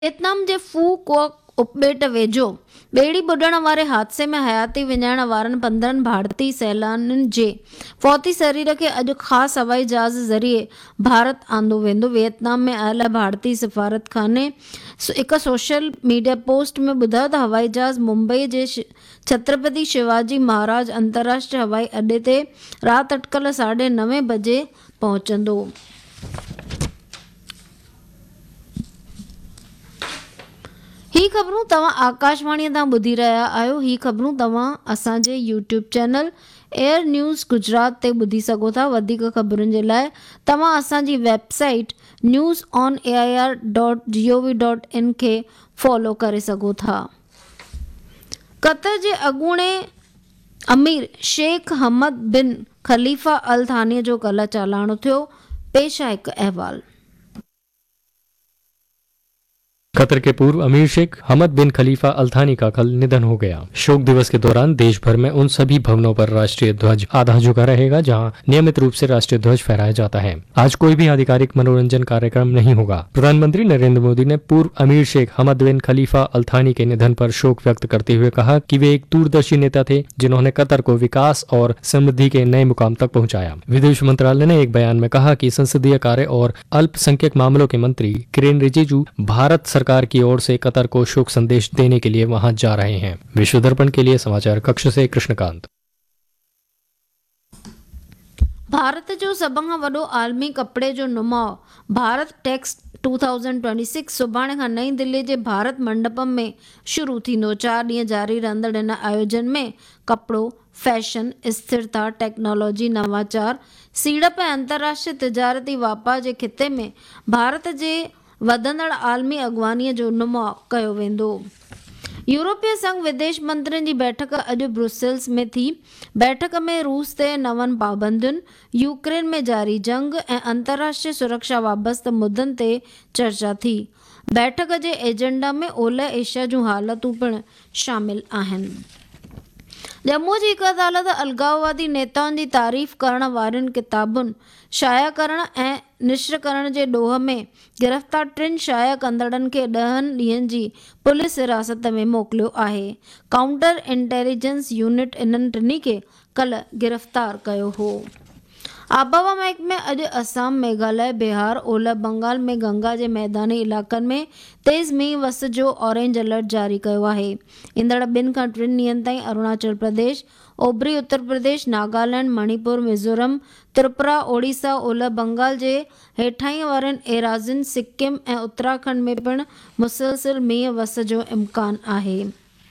Vietnam जे फू क्वॉक उपॿेट वेझो ॿेड़ी ॿुॾण वारे हादसे में हयाती विञाइण वारनि 15 भारतीय सैलानियुनि जे फौती शरीर खे अॼु ख़ासि हवाई जहाज़ ज़रिए भारत आंदो वेंदो। वियतनाम में आयल भारतीय सफ़ारतखाने हिकु सोशल मीडिया पोस्ट में ॿुधायो त हवाई जहाज़ मुंबई जे छत्रपति शिवाजी महाराज अंतर्राष्ट्रीय हवाई अॾे ते राति अटकल 9:30 बजे पहुचंदो। ही ख़बरूं तव्हां आकाशवाणीअ तां ॿुधी रहिया आहियो। ही ख़बरूं तव्हां असांजे YouTube channel air news Gujarat ते ॿुधी सघो था। वधीक ख़बरुनि जे लाइ तव्हां असांजी वेबसाइट newsonair.gov.in खे फॉलो करे सघो था। क़तर जे अॻूणे अमीर शेख हमद बिन ख़लीफ़ा अल थानीअ जो कल्ह चालाणो थियो। पेश आहे हिकु अहवालु। कतर के पूर्व अमीर शेख हमद बिन खलीफा अल थानी का कल निधन हो गया। शोक दिवस के दौरान देश भर में उन सभी भवनों पर राष्ट्रीय ध्वज आधा झुका रहेगा जहां नियमित रूप से राष्ट्रीय ध्वज फहराया जाता है। आज कोई भी आधिकारिक मनोरंजन कार्यक्रम नहीं होगा। प्रधानमंत्री नरेंद्र मोदी ने पूर्व अमीर शेख हमद बिन खलीफा अल थानी के निधन पर शोक व्यक्त करते हुए कहा कि वे एक दूरदर्शी नेता थे जिन्होंने कतर को विकास और समृद्धि के नए मुकाम तक पहुंचाया। विदेश मंत्रालय ने एक बयान में कहा कि संसदीय कार्य और अल्पसंख्यक मामलों के मंत्री किरेन रिजिजू भारत सरकार की ओर से कतर को शोक संदेश देने के लिए वहां जा रहे हैं। विश्व दर्पण के लिए समाचार कक्ष से कृष्णकांत। भारत जो सभ खां वॾो आलमी कपिड़े जो नुमाउ भारत टेक्स 2026 सुभाणे खां नई दिल्ली जे भारत मंडपम में शुरू थींदो। 4 ॾींहं जारी रहंदड़ हिन आयोजन में कपिड़ो, फैशन, स्थिरता, टेक्नोलॉजी, नवाचार, सीड़प ऐं अंतर्राष्ट्रीय तिजारती वापार जे खिते में भारत जे वधंदड़ आलमी अॻवानीअ जो नुमाउ कयो वेंदो। यूरोपीय संघ विदेश मंत्रियुनि जी बैठक अॼु ब्रुसेल्स में थी। बैठक में रूस ते नवनि पाबंदियुनि, यूक्रेन में जारी जंग ऐं अंतर्राष्ट्रीय सुरक्षा वाबस्तु मुद्दनि ते चर्चा थी। बैठक जे एजेंडा में ओलह एशिया जूं हालतूं पिणु शामिल आहिनि। जम्मू जी हिकु अदालत अलगाववादी नेताउनि जी तारीफ़ करण वारियुनि किताबुनि शाया करण ऐं निश्र करण जे ॾोह में गिरफ़्तार 3 शाया कंदड़नि खे 10 ॾींहंनि जी पुलिस हिरासत में मोकिलियो आहे। काउंटर इंटेलिजेंस यूनिट इन्हनि टिनी खे कल्ह गिरफ़्तार कयो हो। आबहवा महकमे अॼु असम, मेघालय, बिहार, ओलह बंगाल में गंगा जे मैदानी इलाक़नि में तेज़ मींहुं वस जो ऑरेंज अलर्ट जारी कयो आहे। ईंदड़ 2 खां 3 ॾींहंनि ताईं अरुणाचल प्रदेश, ओभरी उत्तर प्रदेश, नागालैंड, मणिपुर, मिज़ोरम, त्रिपुरा, ओडिशा, ओलह बंगाल जे हेठाहीं वारनि एराज़ियुनि, सिक्किम ऐं उत्तराखंड में पिणु मुसलसिल मींहुं वस जो इम्कान आहे।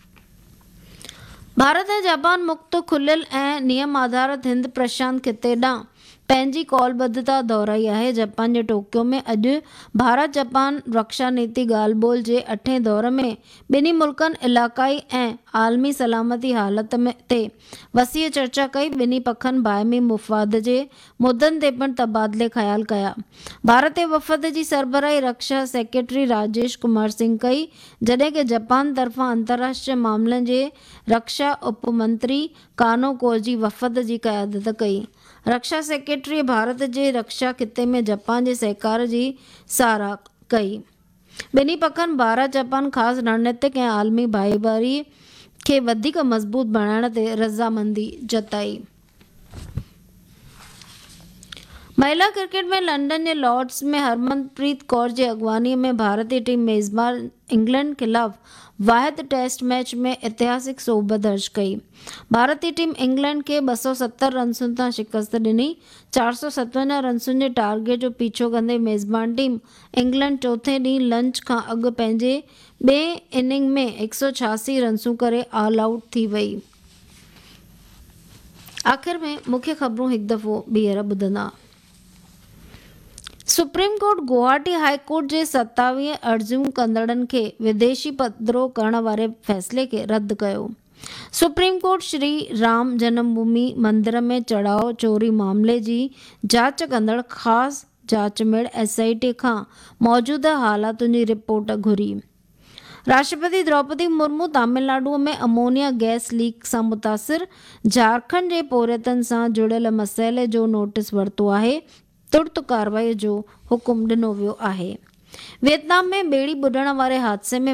भारत ऐं जापान मुक्त, खुलियल ऐं नियम आधारित हिंद प्रशांत खिते ॾांहुं पंहिंजी कौलबद्धता दोहराई आहे। जापान जे टोक्यो में अॼु भारत जापान रक्षा नीति ॻाल्हि ॿोल्हि जे 8हें दौर में ॿिन्ही मुल्कनि इलाक़ाई ऐं आलमी सलामती हालत ते वसीअ चर्चा कई। ॿिन्ही पखनि बाहिमी मुफ़ाद जे मुद्दनि ते पिणु तबादले ख़्याल कया। भारतीय वफ़द जी सरबराही रक्षा सेक्रेटरी राजेश कुमार सिंह कई, जॾहिं कि जापान तरफ़ां अंतर्राष्ट्रीय मामलनि जे रक्षा उपमंत्री कानो कोजी वफ़द जी क़यादत कई। रक्षा सेक्रेटरीअ भारत जे रक्षा खिते में जापान जे सहकार जी साराह कई। ॿिन्ही पखनि भारत जापान ख़ासि रणनीतिक ऐं आलमी भाईवारी खे वधीक मज़बूत बणाइण ते रज़ामंदी जताई। महिला क्रिकेट में लंडन जे लॉर्ड्स में हरमनप्रीत कौर जी अॻवानीअ में भारतीय टीम मेज़बान इंग्लैंड ख़िलाफ़ वाहिद टेस्ट मैच में ऐतिहासिक सोभ दर्ज कई। भारतीय टीम इंग्लैंड खे 270 रन्सुनि तां शिकस्त ॾिनी। 457 रन्सुनि जे टारगेट जो पीछो कंदे मेज़बान टीम इंग्लैंड चोथें ॾींहुं लंच खां अॻु पंहिंजे ॿिए इनिंग में 186 रन्सूं करे ऑल आउट थी वई। आख़िर में मुख्य ख़बरूं हिकु दफ़ो ॿीहर ॿुधंदा। Supreme court Guwahati high court जे 27 अर्ज़ियूं कंदड़नि खे विदेशी पधिरो करण वारे फ़ैसिले खे रद्द कयो। सुप्रीम कोर्ट श्री राम जन्मभूमि मंदिर में चढ़ाव चोरी मामले जी जांच कंदड़ ख़ासि जांचमेड़ SIT खां मौजूदा हालातुनि जी रिपोर्ट घुरी। राष्ट्रपति द्रौपदी मुर्मू तमिलनाडु में अमोनिया गैस लीक सां मुतासिर झारखंड जे पोरियतनि सां जुड़ियल मसइले जो नोटिस वरितो आहे। तुर्त कार्रवाई जो हुकुम ॾिनो वियो आहे। वियतनाम में ॿेड़ी ॿुॾण वारे हादसे में